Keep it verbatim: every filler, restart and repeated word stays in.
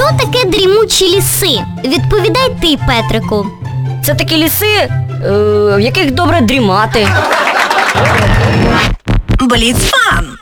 Що таке дрімучі ліси? Відповідай ти, Петрику. Це такі ліси, е, в яких добре дрімати. Бліц-фан!